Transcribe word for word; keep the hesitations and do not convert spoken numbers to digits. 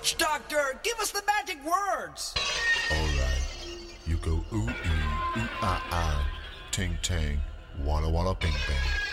Witch doctor, give us the magic words. All right. You go ooh ee, ooh ah ah, ting tang, walla walla bing bang.